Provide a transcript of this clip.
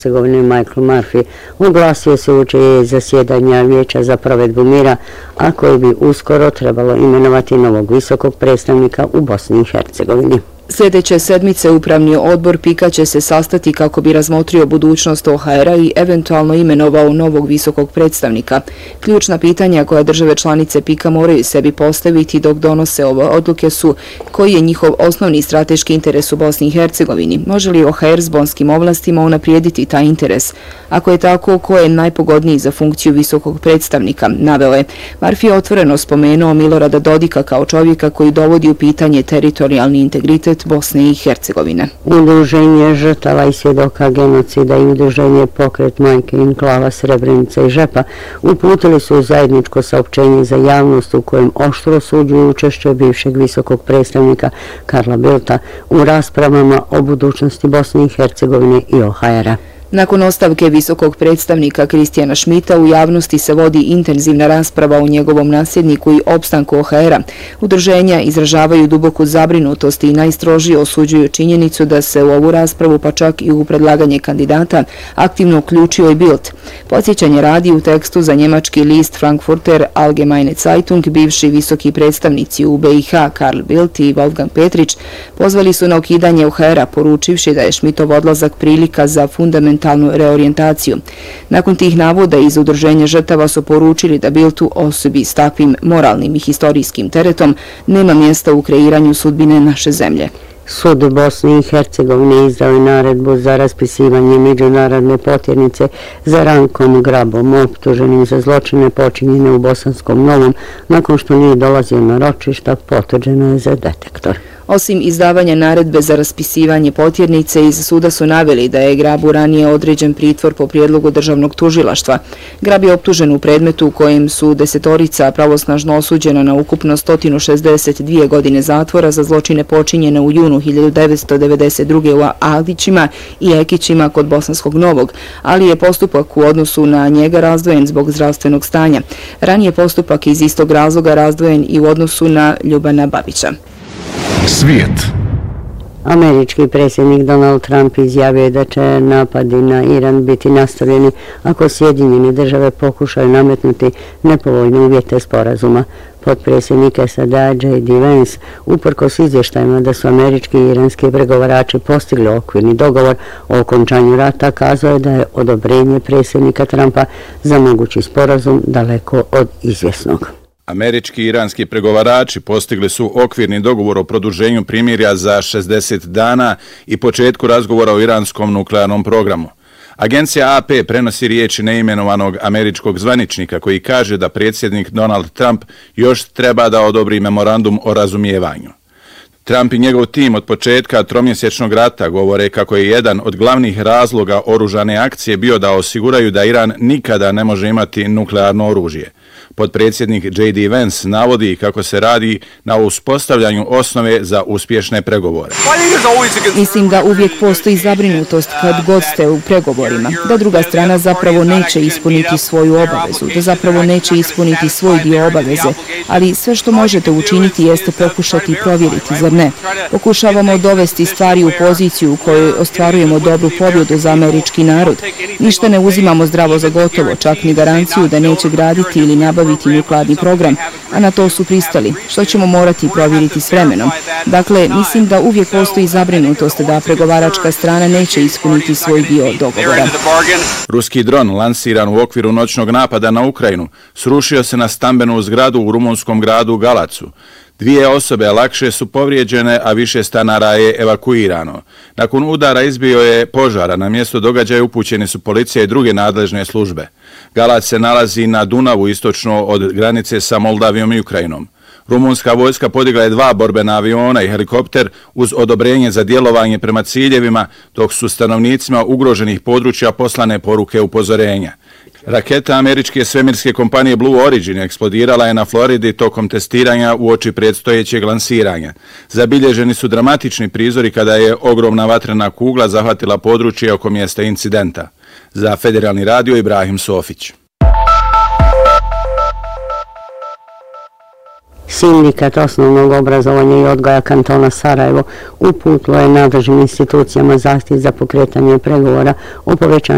Michael Murphy oglasio se uoči zasjedanja Vijeća za provedbu mira, a koji bi uskoro trebalo imenovati novog visokog predstavnika u Bosni i Hercegovini. Sljedeće sedmice Upravni odbor PIK-a će se sastati kako bi razmotrio budućnost OHR-a i eventualno imenovao novog visokog predstavnika. Ključna pitanja koja države članice PIK-a moraju sebi postaviti dok donose ove odluke su koji je njihov osnovni strateški interes u Bosni i Hercegovini. Može li OHR s bonskim ovlastima unaprijediti taj interes? Ako je tako, ko je najpogodniji za funkciju visokog predstavnika? Naveo je. Murphy je otvoreno spomenuo Milorada Dodika kao čovjeka koji dovodi u pitanje teritorijalni integritet Bosne i Hercegovine. Udruženje žrtava i svjedoka genocida i udruženje Pokret Majke in Glava Srebrenica i Žepa uputili su zajedničko saopćenje za javnost u kojem oštro osuđuju učešće bivšeg visokog predstavnika Karla Bildta u raspravama o budućnosti Bosne i Hercegovine i OHR-a. Nakon ostavke visokog predstavnika Kristijana Schmidta u javnosti se vodi intenzivna rasprava o njegovom nasljedniku i opstanku OHR-a. Udruženja izražavaju duboku zabrinutost i najstrožije osuđuju činjenicu da se u ovu raspravu, pa čak i u predlaganje kandidata, aktivno uključio i Bildt. Podsjećanje radi u tekstu za njemački list Frankfurter Allgemeine Zeitung bivši visoki predstavnici u BiH Karl Bildt i Wolfgang Petrić pozvali su na ukidanje OHR-a, poručivši da je Schmidtov odlazak prilika za fundamentalnu reorijentaciju. Nakon tih navoda iz udruženja žrtava su poručili da Bildtu, osobi s takvim moralnim i historijskim teretom, nema mjesta u kreiranju sudbine naše zemlje. Sud Bosne i Hercegovine izdao je naredbu za raspisivanje međunarodne potjernice za Rankom Grabom, optuženim za zločine počinjene u Bosanskom Novom, nakon što nije dolazio na ročišta, potvrđeno je za detektor. Osim izdavanja naredbe za raspisivanje potjernice, iz suda su naveli da je Grabu ranije određen pritvor po prijedlogu državnog tužilaštva. Grab je optužen u predmetu u kojem su 10 pravosnažno osuđena na ukupno 162 godine zatvora za zločine počinjene u junu 1992. u Adićima i Ekićima kod Bosanskog Novog, ali je postupak u odnosu na njega razdvojen zbog zdravstvenog stanja. Ranije postupak iz istog razloga razdvojen i u odnosu na Ljubana Babića. Svijet. Američki predsjednik Donald Trump izjavio je da će napadi na Iran biti nastavljeni ako Sjedinjene države pokušaju nametnuti nepovoljne uvjete sporazuma. Potpredsjednik SAD-a J.D. Vance, uprkos izvještajima da su američki i iranski pregovarači postigli okvirni dogovor o okončanju rata, kazao je da je odobrenje predsjednika Trumpa za mogući sporazum daleko od izvjesnog. Američki i iranski pregovarači postigli su okvirni dogovor o produženju primirja za 60 dana i početku razgovora o iranskom nuklearnom programu. Agencija AP prenosi riječi neimenovanog američkog zvaničnika koji kaže da predsjednik Donald Trump još treba da odobri memorandum o razumijevanju. Trump i njegov tim od početka tromjesečnog rata govore kako je jedan od glavnih razloga oružane akcije bio da osiguraju da Iran nikada ne može imati nuklearno oružje. Potpredsjednik J.D. Vance navodi kako se radi na uspostavljanju osnove za uspješne pregovore. Mislim da uvijek postoji zabrinutost kad god ste u pregovorima, da druga strana zapravo neće ispuniti svoju obavezu, da zapravo neće ispuniti svoj dio obaveze, ali sve što možete učiniti jeste pokušati provjeriti, zar ne? Pokušavamo dovesti stvari u poziciju u kojoj ostvarujemo dobru pobjedu za američki narod. Ništa ne uzimamo zdravo za gotovo, čak ni garanciju da neće graditi ili nabaviti nuklearni program, a na to su pristali, što ćemo morati provjeriti s vremenom. Dakle, mislim da uvijek postoji zabrinutost da pregovaračka strana neće ispuniti svoj dio dogovora. Ruski dron lansiran u okviru noćnog napada na Ukrajinu srušio se na stambenu zgradu u rumunskom gradu Galacu. 2 osobe lakše su povrijeđene, a više stanara je evakuirano. Nakon udara izbio je požara. Na mjesto događaja upućeni su policija i druge nadležne službe. Galac se nalazi na Dunavu istočno od granice sa Moldavijom i Ukrajinom. Rumunska vojska podigla je 2 borbena aviona i helikopter uz odobrenje za djelovanje prema ciljevima, dok su stanovnicima ugroženih područja poslane poruke upozorenja. Raketa američke svemirske kompanije Blue Origin eksplodirala je na Floridi tokom testiranja uoči predstojećeg lansiranja. Zabilježeni su dramatični prizori kada je ogromna vatrena kugla zahvatila područje oko mjesta incidenta. Za Federalni radio Ibrahim Sofić. Sindikat osnovnog obrazovanja i odgoja kantona Sarajevo uputilo je nadležnim institucijama zahtjev za pokretanje pregovora o povećanju